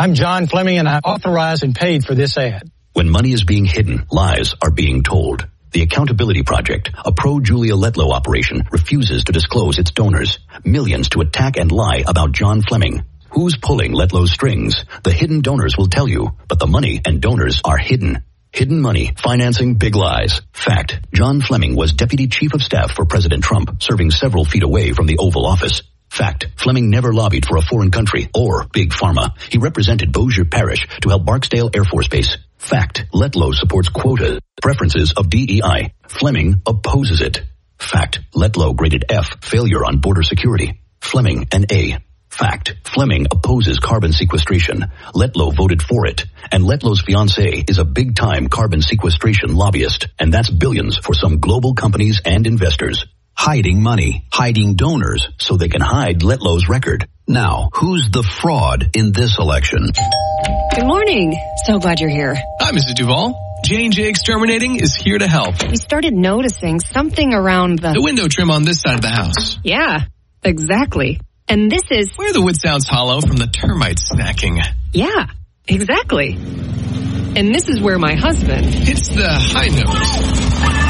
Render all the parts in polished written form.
I'm John Fleming, and I authorized and paid for this ad. When money is being hidden, lies are being told. The Accountability Project, a pro-Julia Letlow operation, refuses to disclose its donors. Millions to attack and lie about John Fleming. Who's pulling Letlow's strings? The hidden donors will tell you, but the money and donors are hidden. Hidden money, financing big lies. Fact, John Fleming was Deputy Chief of Staff for President Trump, serving several feet away from the Oval Office. Fact, Fleming never lobbied for a foreign country or Big Pharma. He represented Bossier Parish to help Barksdale Air Force Base. Fact, Letlow supports quota preferences of DEI. Fleming opposes it. Fact, Letlow graded F, failure on border security. Fleming an A. Fact, Fleming opposes carbon sequestration. Letlow voted for it. And Letlow's fiancé is a big-time carbon sequestration lobbyist. And that's billions for some global companies and investors. Hiding money, hiding donors, so they can hide Letlow's record. Now, who's the fraud in this election? Good morning. So glad you're here. Hi, Mrs. Duvall. J&J Exterminating is here to help. We started noticing something around the window trim on this side of the house. Yeah, exactly. And this is where the wood sounds hollow from the termites snacking. Yeah, exactly. And this is where my husband hits the high note.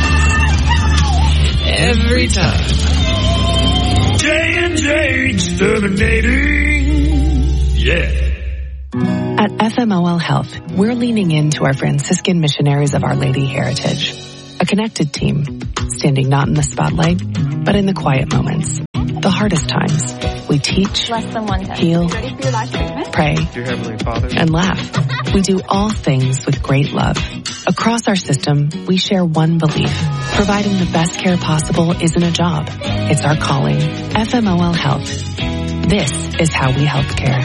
Every time. J&J Exterminating. Yeah. At FMOL Health, we're leaning into our Franciscan missionaries of Our Lady heritage. A connected team, standing not in the spotlight, but in the quiet moments. The hardest times. We teach, heal, pray, and laugh. We do all things with great love. Across our system, we share one belief. Providing the best care possible isn't a job. It's our calling. FMOL Health. This is how we help care.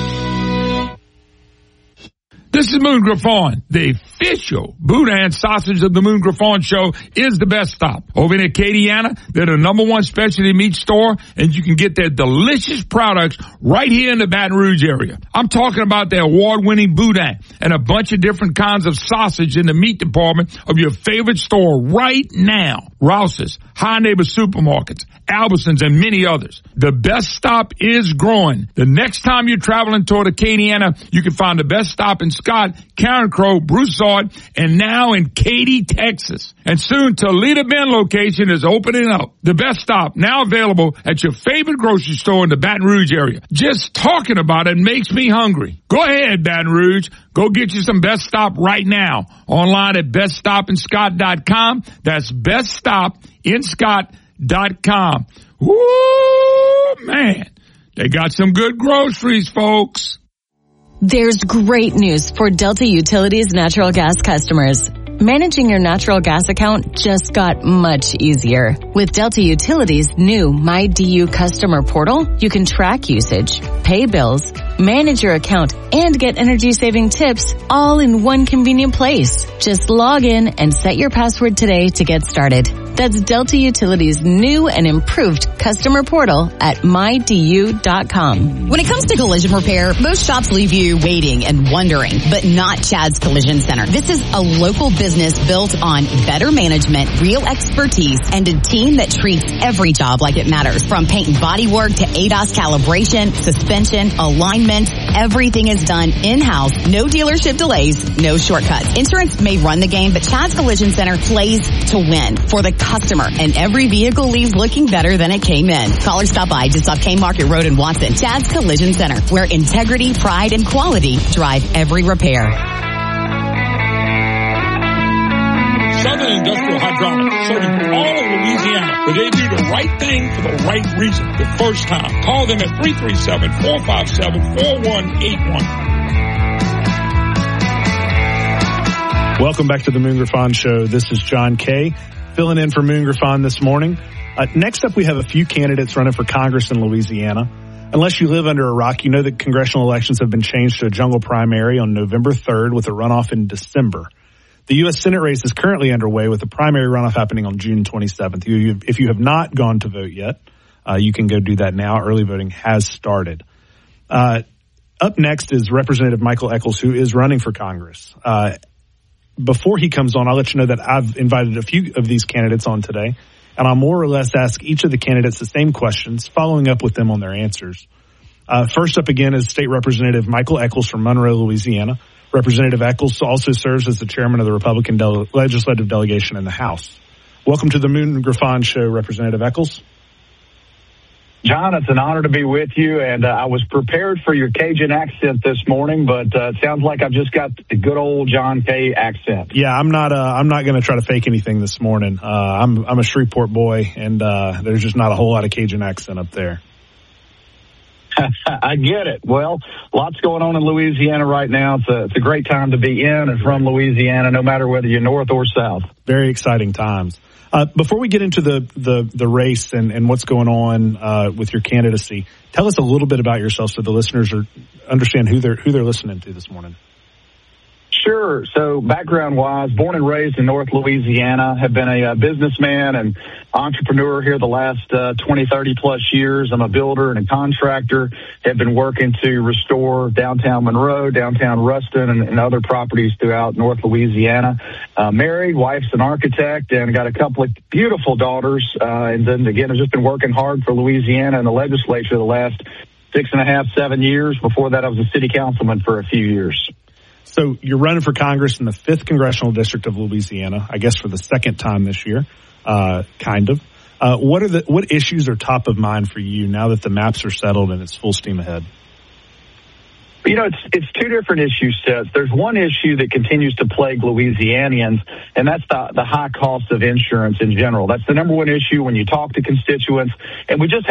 This is Moon Griffon. The official Boudin sausage of the Moon Griffon show is the best stop. Over in Acadiana, they're the #1 specialty meat store, and you can get their delicious products right here in the Baton Rouge area. I'm talking about their award-winning Boudin and a bunch of different kinds of sausage in the meat department of your favorite store right now. Rouse's, High Neighbor Supermarkets, Albertsons, and many others. The best stop is growing. The next time you're traveling toward Acadiana, you can find the best stop in Scott, Karen Crow, Broussard, and now in Katy, Texas. And soon Toledo Bend location is opening up. The best stop now available at your favorite grocery store in the Baton Rouge area. Just talking about it makes me hungry. Go ahead, Baton Rouge. Go get you some Best Stop right now. Online at beststopinscott.com. That's beststopinscott.com. Woo, man. They got some good groceries, folks. There's great news for Delta Utilities natural gas customers. Managing your natural gas account just got much easier. With Delta Utilities' new MyDU customer portal, you can track usage, pay bills, manage your account, and get energy-saving tips all in one convenient place. Just log in and set your password today to get started. That's Delta Utilities' new and improved customer portal at mydu.com. When it comes to collision repair, most shops leave you waiting and wondering, but not Chad's Collision Center. This is a local business built on better management, real expertise, and a team that treats every job like it matters. From paint and body work to ADAS calibration, suspension, alignment, everything is done in-house. No dealership delays, no shortcuts. Insurance may run the game, but Chad's Collision Center plays to win for the customer, and every vehicle leaves looking better than it came in. Call or stop by just off K Market Road in Watson. Chad's Collision Center, where integrity, pride, and quality drive every repair. Southern Industrial Hydraulics, serving all of Louisiana, where they do the right thing for the right reason the first time. Call them at 337-457-4181. Welcome back to the Moon Griffon Show. This is John Kay, filling in for Moon Griffon this morning. Next up, we have a few candidates running for Congress in Louisiana. Unless you live under a rock, you know that congressional elections have been changed to a jungle primary on November 3rd with a runoff in December. The U.S. Senate race is currently underway with the primary runoff happening on June 27th. If you have not gone to vote yet, you can go do that now. Early voting has started. Up next is Representative Michael Echols, who is running for Congress. Before he comes on, I'll let you know that I've invited a few of these candidates on today, and I'll more or less ask each of the candidates the same questions, following up with them on their answers. First up again is State Representative Michael Echols from Monroe, Louisiana. Representative Echols also serves as the chairman of the Republican legislative delegation in the House. Welcome to the Moon Griffon Show, Representative Echols. John, it's an honor to be with you, and I was prepared for your Cajun accent this morning, but it sounds like I've just got the good old John K. accent. Yeah, I'm not going to try to fake anything this morning. I'm a Shreveport boy, and there's just not a whole lot of Cajun accent up there. I get it. Well, lots going on in Louisiana right now. It's a great time to be in and from Louisiana, no matter whether you're north or south. Very exciting times. Before we get into the race and what's going on with your candidacy, tell us a little bit about yourself so the listeners understand who they're listening to this morning. Sure. So background-wise, born and raised in North Louisiana, have been a businessman and entrepreneur here the last 20, 30-plus years. I'm a builder and a contractor. Have been working to restore downtown Monroe, downtown Ruston, and other properties throughout North Louisiana. Married, wife's an architect, and got a couple of beautiful daughters. And then, again, I've just been working hard for Louisiana and the legislature the last 6.5, 7 years. Before that, I was a city councilman for a few years. So you're running for Congress in the 5th Congressional District of Louisiana, I guess for the second time this year, kind of. What issues are top of mind for you now that the maps are settled and it's full steam ahead? You know, it's two different issue sets. There's one issue that continues to plague Louisianians, and that's the high cost of insurance in general. That's the number one issue when you talk to constituents, and we just